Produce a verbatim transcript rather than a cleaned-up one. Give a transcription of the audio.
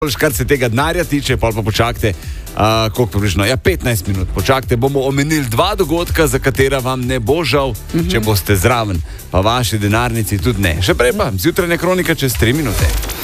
Kar se tega denarja tiče, pol pa počakajte, uh, koliko približno, ja, petnajst minut. Počakajte, bomo omenili dva dogodka, za katera vam ne bo žal, mm-hmm. če boste zraven, pa vaši denarnici tudi ne. Še prej pa, zjutrajna kronika čez tri minute.